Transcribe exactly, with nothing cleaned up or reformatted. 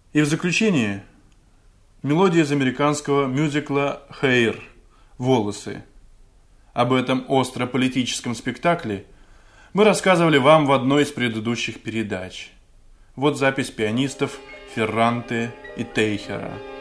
И в заключение мелодия из американского мюзикла «Hair» «Волосы». Об этом остро-политическом спектакле мы рассказывали вам в одной из предыдущих передач. Вот запись пианистов Ферранте и Тейхера.